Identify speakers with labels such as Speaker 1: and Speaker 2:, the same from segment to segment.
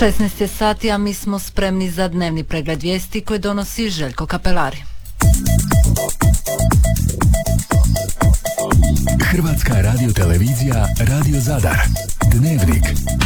Speaker 1: 16 je sati, a mi smo spremni za dnevni pregled vijesti koji donosi Željko Kapelari.
Speaker 2: Hrvatska radiotelevizija Radio Zadar. Dnevnik.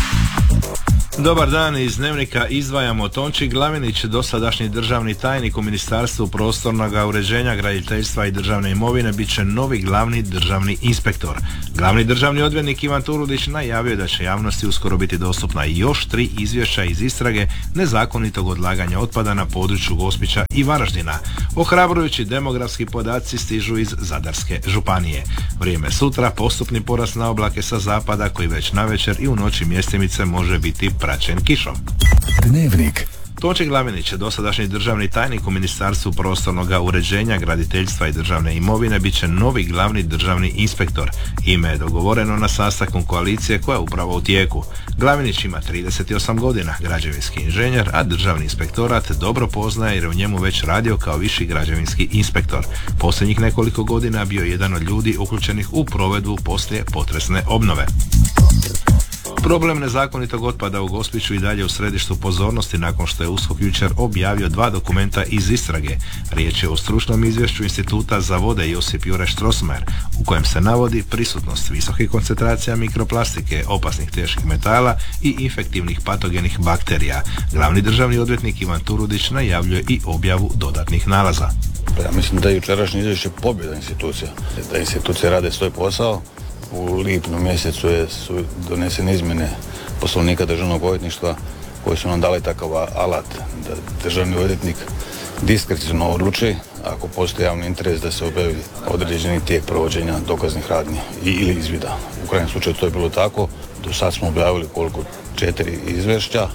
Speaker 3: Dobar dan, iz Dnevnika izdvajamo Tonči Glavinić, dosadašnji državni tajnik u Ministarstvu prostornog uređenja, graditeljstva i državne imovine, bit će novi glavni državni inspektor. Glavni državni odvjetnik Ivan Turudić najavio je da će javnosti uskoro biti dostupna još 3 izvješća iz istrage nezakonitog odlaganja otpada na području Gospića i Varaždina. Ohrabrujući demografski podaci stižu iz Zadarske županije. Vrijeme sutra, postupni porast na oblake sa zapada koji već navečer i u noći mjestimice može biti praćen kišom.
Speaker 2: Dnevnik.
Speaker 3: Tonči Glavinić, dosadašnji državni tajnik u Ministarstvu prostornog uređenja, graditeljstva i državne imovine, bit će novi glavni državni inspektor. Ime je dogovoreno na sastanku koalicije koja je upravo u tijeku. Glavinić ima 38 godina, građevinski inženjer, a državni inspektorat dobro poznaje jer je u njemu već radio kao viši građevinski inspektor. Posljednjih nekoliko godina bio je jedan od ljudi uključenih u provedbu poslije potresne obnove. Problem nezakonitog otpada u Gospiću i dalje u središtu pozornosti nakon što je USKOK jučer objavio 2 dokumenta iz istrage. Riječ je o stručnom izvješću Instituta za vode Josip Juraj Strossmayer, u kojem se navodi prisutnost visokih koncentracija mikroplastike, opasnih teških metala i infektivnih patogenih bakterija. Glavni državni odvjetnik Ivan Turudić najavljuje i objavu dodatnih nalaza.
Speaker 4: Ja mislim da je jučerašnje izvješće pobjeda institucija. Da institucije rade svoj posao. U lipnju mjesecu su donesene izmjene Poslovnika državnog odvjetništva koji su nam dali takav alat da državni odvjetnik diskreciono odluči ako postoji javni interes da se objavi određeni tijek provođenja dokaznih radnji ili izvida. U krajnjem slučaju to je bilo tako. Do sad smo objavili 4 izvješća.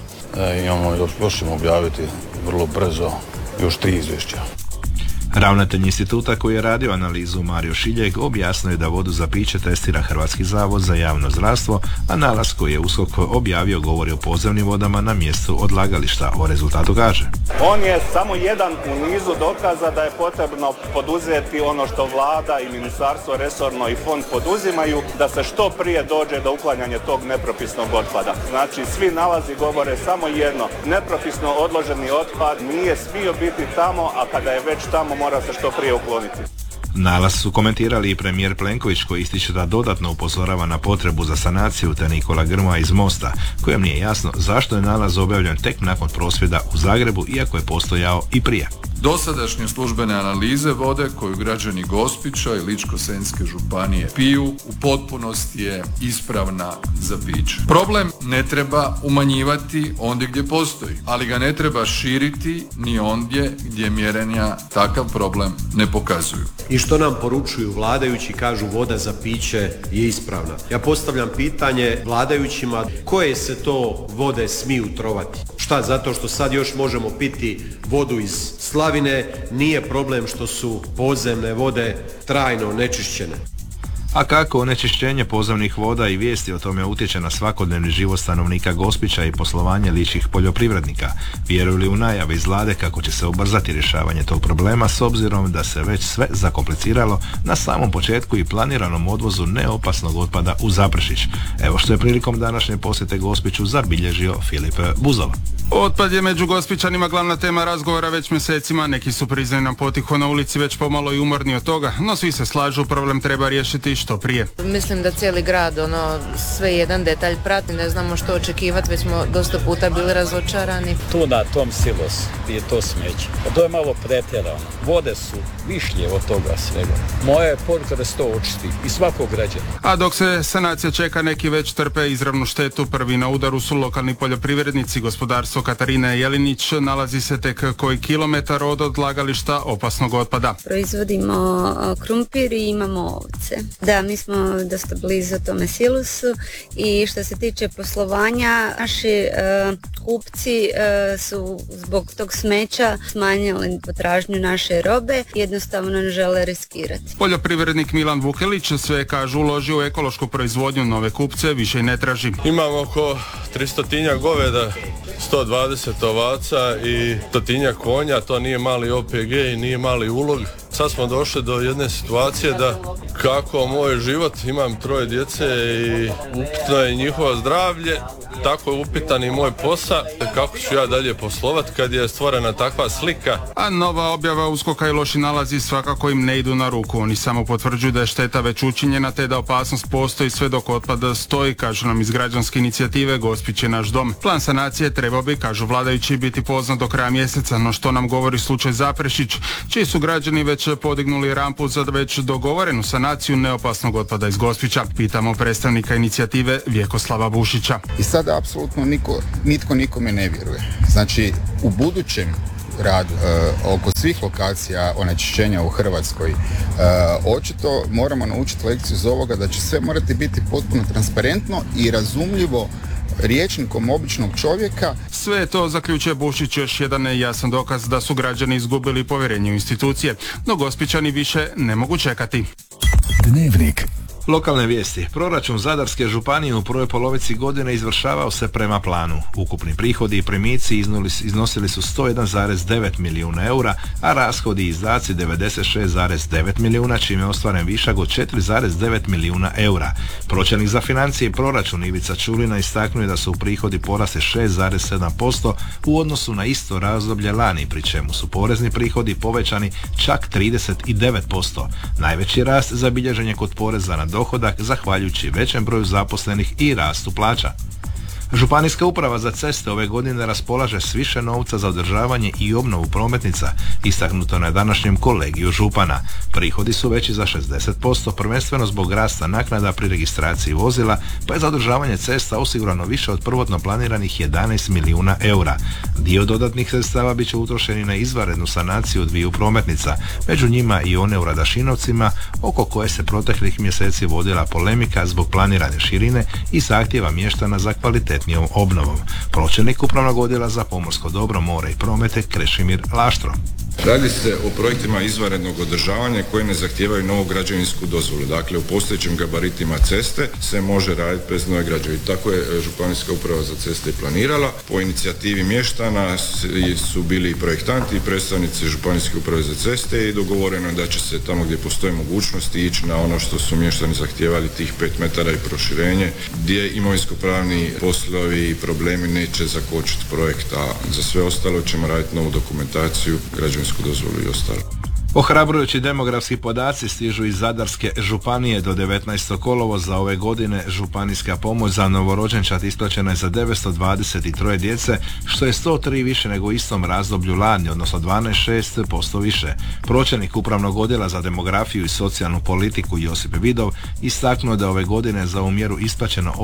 Speaker 4: Još ćemo objaviti vrlo brzo još 3 izvješća.
Speaker 3: Ravnatelj instituta koji je radio analizu Mario Šiljeg objasnio je da vodu za piće testira Hrvatski zavod za javno zdravstvo, a nalaz koji je USKOK objavio govori o podzemnim vodama na mjestu odlagališta. O rezultatu kaže:
Speaker 5: on je samo jedan u nizu dokaza da je potrebno poduzeti ono što vlada i ministarstvo resorno i fond poduzimaju, da se što prije dođe do uklanjanja tog nepropisnog otpada. Znači svi nalazi govore samo jedno: nepropisno odloženi otpad nije smio biti tamo, a kada je već tamo mora se što prije ukloniti.
Speaker 3: Nalaz su komentirali i premijer Plenković koji ističe da dodatno upozorava na potrebu za sanaciju, te Nikola Grmoja iz Mosta, kojem nije jasno zašto je nalaz objavljen tek nakon prosvjeda u Zagrebu, iako je postojao i prije.
Speaker 6: Dosadašnje službene analize vode koju građani Gospića i Ličko-senjske županije piju u potpunosti je ispravna za piće. Problem ne treba umanjivati ondje gdje postoji, ali ga ne treba širiti ni ondje gdje mjerenja takav problem ne pokazuju.
Speaker 7: I što nam poručuju vladajući, kažu voda za piće je ispravna. Ja postavljam pitanje vladajućima, koje se to vode smiju trovati? Šta, zato što sad još možemo piti vodu iz slavine, nije problem što su podzemne vode trajno onečišćene.
Speaker 3: A kako onečišćenje podzemnih voda i vijesti o tome utječe na svakodnevni život stanovnika Gospića i poslovanje ličkih poljoprivrednika? Vjeruju li u najave iz vlade kako će se ubrzati rješavanje tog problema s obzirom da se već sve zakompliciralo na samom početku i planiranom odvozu neopasnog otpada u Zaprešić? Evo što je prilikom današnje posjete Gospiću zabilježio Filip Buzov.
Speaker 8: Otpad je među Gospićanima glavna tema razgovora već mjesecima. Neki su priznaju nam potiho na ulici već pomalo i umorni od toga, no svi se slažu, problem treba riješiti što prije.
Speaker 9: Mislim da cijeli grad sve jedan detalj prati, ne znamo što očekivati, već smo dosta puta bili razočarani.
Speaker 10: Tu na tom silosu je to smeće. To je malo pretjerano. Vode su višlje od toga svega. Moja je poruka da se to očisti i svakog građana.
Speaker 8: A dok se sanacija čeka, neki već trpe izravnu štetu. Prvi na udaru su lokalni poljoprivrednici. Gospodarstvo Katarine Jelinić nalazi se tek koji kilometar od odlagališta opasnog otpada.
Speaker 11: Proizvodimo krumpir i imamo ovce. Da, mi smo dosta blizu tome silosu i što se tiče poslovanja, naši kupci su zbog tog smeća smanjili potražnju naše robe, jednostavno ne žele riskirati.
Speaker 8: Poljoprivrednik Milan Vukelić sve, kažu, uloži u ekološku proizvodnju, nove kupce više i ne traži.
Speaker 12: Imamo oko 300 goveda, 120 ovaca i 100 konja, to nije mali OPG i nije mali ulog. Sad smo došli do jedne situacije da kako moj život, imam 3 djece i upitno je njihovo zdravlje tako je upitan i moj posao, kako ću ja dalje poslovat kad je stvorena takva slika.
Speaker 8: A nova objava USKOK-a i loši nalazi svakako im ne idu na ruku. Oni samo potvrđuju da je šteta već učinjena te da opasnost postoji sve dok otpad stoji, kažu nam iz građanske inicijative Gospić je naš dom. Plan sanacije trebao bi, kažu vladajući, biti poznat do kraja mjeseca, no što nam govori slučaj Zaprešić, čiji su građani već podignuli rampu za već dogovorenu sanaciju neopasnog otpada iz Gospića. Pitamo predstavnika inicijative Vjekoslava Bušića.
Speaker 13: I sada apsolutno nitko nikome ne vjeruje. Znači, u budućem radu oko svih lokacija onečišćenja u Hrvatskoj očito moramo naučiti lekciju iz ovoga da će sve morati biti potpuno transparentno i razumljivo rječnikom običnog čovjeka.
Speaker 8: Sve je to, zaključuje Bušić, još jedan jasan dokaz da su građani izgubili povjerenje u institucije, no Gospićani više ne mogu čekati.
Speaker 2: Dnevnik.
Speaker 3: Lokalne vijesti. Proračun Zadarske županije u prvoj polovici godine izvršavao se prema planu. Ukupni prihodi i primici iznosili su 101,9 milijuna eura, a rashodi i izdaci 96,9 milijuna, čime je ostvaren višak od 4,9 milijuna eura. Pročelnik za financije i proračun Ivica Čulina istaknuje da su prihodi porasli 6,7% u odnosu na isto razdoblje lani, pri čemu su porezni prihodi povećani čak 39%. Najveći rast zabilježen je kod poreza na dohodak, zahvaljujući većem broju zaposlenih i rastu plaća. Županijska uprava za ceste ove godine raspolaže s više novca za održavanje i obnovu prometnica, istaknuto na današnjem kolegiju župana. Prihodi su veći za 60%, prvenstveno zbog rasta naknada pri registraciji vozila, pa je za održavanje cesta osigurano više od prvotno planiranih 11 milijuna eura. Dio dodatnih sredstava bit će utrošeni na izvanrednu sanaciju dviju prometnica, među njima i one u Radašinovcima, oko koje se proteklih mjeseci vodila polemika zbog planirane širine i zahtjeva mještana za kvalitetnijom obnovom. Pročelnik upravnog odjela za pomorsko dobro, more i promete Krešimir Laštro.
Speaker 14: Radi se o projektima izvanrednog održavanja koji ne zahtijevaju novu građevinsku dozvolu. Dakle, u postojećim gabaritima ceste se može raditi bez nove građevine. Tako je Županijska uprava za ceste i planirala. Po inicijativi mještana su bili i projektanti i predstavnici Županijske uprave za ceste i dogovoreno je da će se tamo gdje postoje mogućnosti ići na ono što su mještani zahtijevali, tih 5 metara i proširenje, gdje imovinsko-pravni poslovi i problemi neće zakočiti projekt, a za sve ostalo ćemo raditi novu dokumentaciju, građevinsku dozvolu i ostalo.
Speaker 3: Ohrabrujući demografski podaci stižu iz Zadarske županije. Do 19. kolovoza ove godine županijska pomoć za novorođenčad isplaćena je za 923 djece, što je 103 više nego u istom razdoblju lani, odnosno 12,6% više. Pročelnik upravnog odjela za demografiju i socijalnu politiku Josip Vidov istaknuo da ove godine za ovu mjeru isplaćeno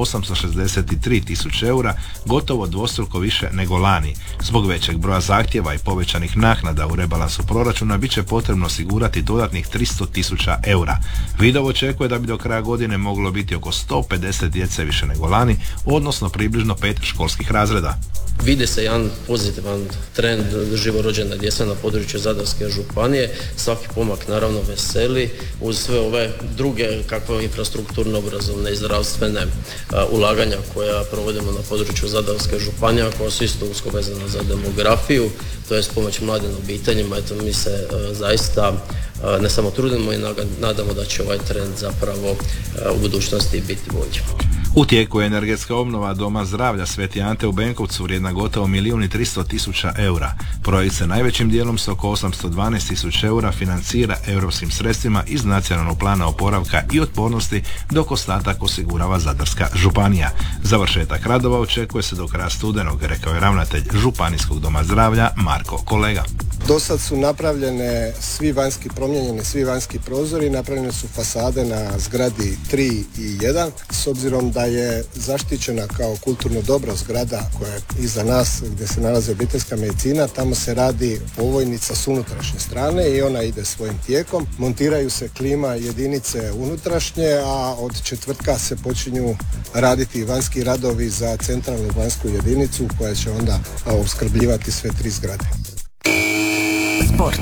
Speaker 3: 863 tisuće eura, gotovo dvostruko više nego lani. Zbog većeg broja zahtjeva i povećanih naknada u rebalansu proračuna bit će potrebno osigurati dodatnih 300 tisuća eura. Vidov očekuje da bi do kraja godine moglo biti oko 150 djece više nego lani, odnosno približno 5 školskih razreda.
Speaker 15: Vidi se jedan pozitivan trend živorođene djece na području Zadarske županije. Svaki pomak naravno veseli uz sve ove druge kakve infrastrukturno obrazovne i zdravstvene ulaganja koja provodimo na području Zadarske županije, koja su isto usko vezana za demografiju, to je pomoć mladim obiteljima. Eto, mi se zaista ne samo trudimo i nadamo da će ovaj trend zapravo u budućnosti biti bolji.
Speaker 3: U tijeku je energetska obnova Doma zdravlja Sveti Ante u Benkovcu vrijedna gotovo 1.300.000 eura. Projekt se najvećim dijelom s oko 812.000 eura financira europskim sredstvima iz Nacionalnog plana oporavka i otpornosti, dok ostatak osigurava Zadarska županija. Završetak radova očekuje se do kraja studenog, rekao je ravnatelj Županijskog doma zdravlja Marko Kolega.
Speaker 16: Do sad su napravljene promijenjeni svi vanjski prozori, napravljene su fasade na zgradi 3 i 1, s obzirom da je zaštićena kao kulturno dobro zgrada koja je iza nas gdje se nalazi obiteljska medicina. Tamo se radi ovojnica s unutrašnje strane i ona ide svojim tijekom. Montiraju se klima jedinice unutrašnje, a od četvrtka se počinju raditi vanjski radovi za centralnu vanjsku jedinicu koja će onda opskrbljivati sve 3 zgrade.
Speaker 1: Sport.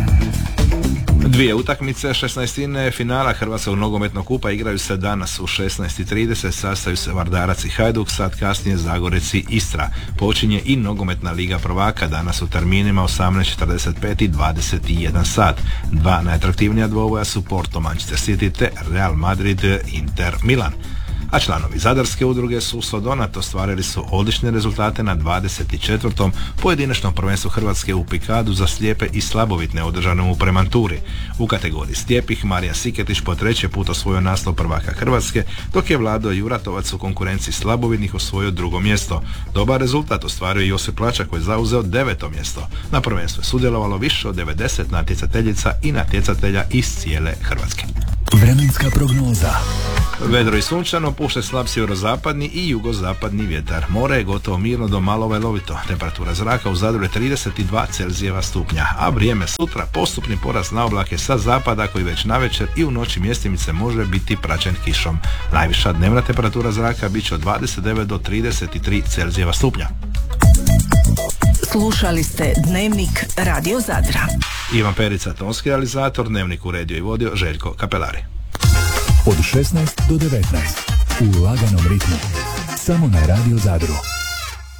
Speaker 3: Dvije utakmice 16. finala Hrvatskog nogometnog kupa igraju se danas u 16:30, sastaju se Vardarac i Hajduk, sat kasnije Zagorec i Istra. Počinje i nogometna liga prvaka danas u terminima 18:45 i 21 sat. Dva najatraktivnija dvoboja su Porto Manchester City te Real Madrid Inter Milan. a članovi Zadarske udruge Suso Donat ostvarili su odlične rezultate na 24. pojedinačnom prvenstvu Hrvatske u pikadu za slijepe i slabovitne održanom u Premanturi. U kategoriji slijepih Marija Siketić po 3. put osvojio naslov prvaka Hrvatske, dok je Vlado Juratovac u konkurenciji slabovitnih osvojio 2. mjesto. Dobar rezultat ostvario i Josip Plača koji je zauzeo 9. mjesto. Na prvenstvu je sudjelovalo više od 90 natjecateljica i natjecatelja iz cijele Hrvatske.
Speaker 2: Vremenska prognoza.
Speaker 3: Vedro i sunčano, puše slab sjeverozapadni i jugozapadni vjetar. More je gotovo mirno do malo valovito. Temperatura zraka u Zadru je 32 Celzijeva stupnja, a vrijeme sutra postupni porast na oblake sa zapada koji već navečer i u noći mjestimice može biti praćen kišom. Najviša dnevna temperatura zraka bit će od 29 do 33 Celzijeva stupnja.
Speaker 17: Slušali ste Dnevnik Radio Zadra.
Speaker 3: Ivan Perica, tonski realizator, Dnevnik uredio i vodio Željko Kapelari.
Speaker 2: Od 16 do 19 u laganom ritmu. Samo na Radio Zadru.